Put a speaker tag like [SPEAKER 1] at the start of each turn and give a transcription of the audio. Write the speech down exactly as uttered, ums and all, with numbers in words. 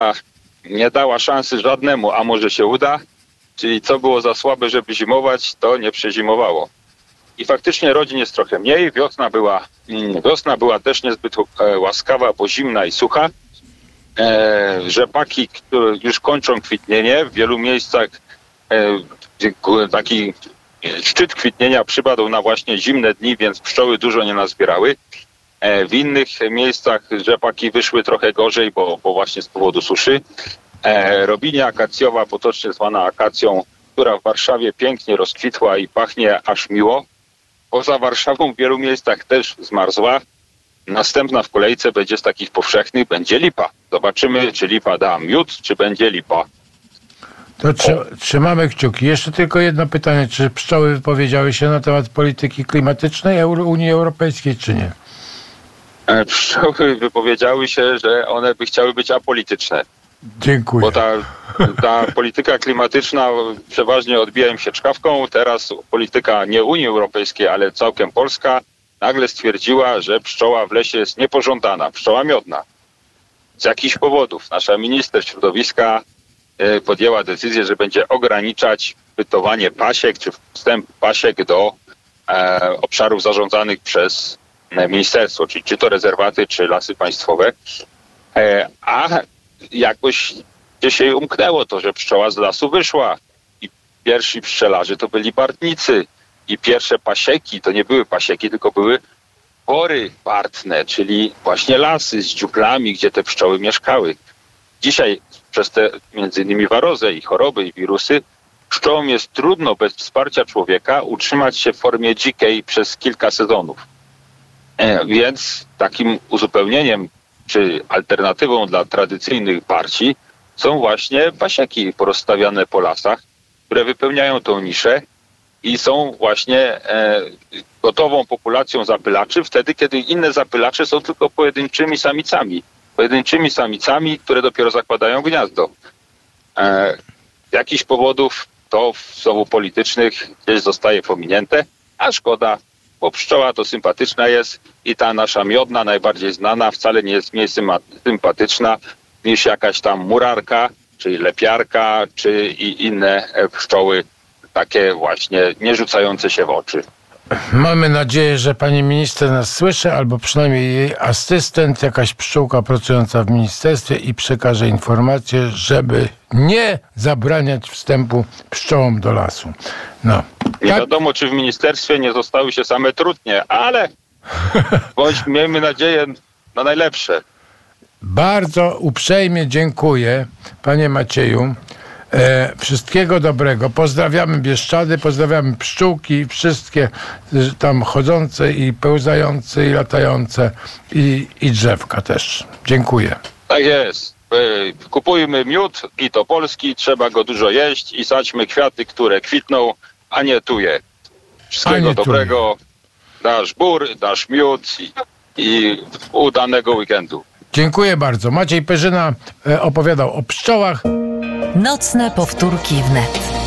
[SPEAKER 1] nie dała szansy żadnemu, a może się uda. Czyli co było za słabe, żeby zimować, to nie przezimowało. I faktycznie rodzin jest trochę mniej. Wiosna była, wiosna była też niezbyt łaskawa, bo zimna i sucha. E, rzepaki, które już kończą kwitnienie. W wielu miejscach e, taki szczyt kwitnienia przypadł na właśnie zimne dni, więc pszczoły dużo nie nazbierały. E, w innych miejscach rzepaki wyszły trochę gorzej, bo, bo właśnie z powodu suszy. E, robinia akacjowa, potocznie zwana akacją, która w Warszawie pięknie rozkwitła i pachnie aż miło. Poza Warszawą w wielu miejscach też zmarzła. Następna w kolejce będzie z takich powszechnych, będzie lipa. Zobaczymy, czy lipa da miód, czy będzie lipa.
[SPEAKER 2] To trzy, trzymamy kciuki. Jeszcze tylko jedno pytanie. Czy pszczoły wypowiedziały się na temat polityki klimatycznej Euro- Unii Europejskiej, czy nie?
[SPEAKER 1] E, pszczoły wypowiedziały się, że one by chciały być apolityczne.
[SPEAKER 2] Dziękuję.
[SPEAKER 1] Bo ta, ta polityka klimatyczna przeważnie odbija im się czkawką. Teraz polityka nie Unii Europejskiej, ale całkiem polska nagle stwierdziła, że pszczoła w lesie jest niepożądana, pszczoła miodna. Z jakichś powodów nasza minister środowiska podjęła decyzję, że będzie ograniczać bytowanie pasiek, czy wstęp pasiek do e, obszarów zarządzanych przez ministerstwo, czyli czy to rezerwaty, czy lasy państwowe. E, a jakoś gdzieś jej umknęło to, że pszczoła z lasu wyszła i pierwsi pszczelarze to byli bartnicy i pierwsze pasieki to nie były pasieki, tylko były pory bartne, czyli właśnie lasy z dziuplami, gdzie te pszczoły mieszkały. Dzisiaj przez te między innymi warozę i choroby i wirusy pszczołom jest trudno bez wsparcia człowieka utrzymać się w formie dzikiej przez kilka sezonów. E, więc takim uzupełnieniem czy alternatywą dla tradycyjnych parci są właśnie pasieki porozstawiane po lasach, które wypełniają tą niszę i są właśnie e, gotową populacją zapylaczy wtedy, kiedy inne zapylacze są tylko pojedynczymi samicami. Pojedynczymi samicami, które dopiero zakładają gniazdo. E, z jakichś powodów to w słowu politycznych gdzieś zostaje pominięte, a szkoda, bo pszczoła to sympatyczna jest i ta nasza miodna, najbardziej znana, wcale nie jest mniej sympatyczna niż jakaś tam murarka, czyli lepiarka, czy i inne pszczoły takie właśnie nie rzucające się w oczy.
[SPEAKER 2] Mamy nadzieję, że pani minister nas słyszy, albo przynajmniej jej asystent, jakaś pszczółka pracująca w ministerstwie i przekaże informację, żeby nie zabraniać wstępu pszczołom do lasu. No.
[SPEAKER 1] Nie
[SPEAKER 2] Tak?
[SPEAKER 1] wiadomo, czy w ministerstwie nie zostały się same trutnie, ale bądź miejmy nadzieję na najlepsze.
[SPEAKER 2] Bardzo uprzejmie dziękuję, panie Macieju. E, wszystkiego dobrego. Pozdrawiamy Bieszczady, pozdrawiamy pszczółki, wszystkie tam chodzące i pełzające i latające i, i drzewka też. Dziękuję.
[SPEAKER 1] Tak jest. Kupujmy miód i to polski, trzeba go dużo jeść i sadźmy kwiaty, które kwitną, a nie tuje. Wszystkiego
[SPEAKER 2] nie
[SPEAKER 1] dobrego. Tuje. Dasz bór, dasz miód i, i udanego weekendu.
[SPEAKER 2] Dziękuję bardzo. Maciej Perzyna opowiadał o pszczołach.
[SPEAKER 3] Nocne powtórki wnet.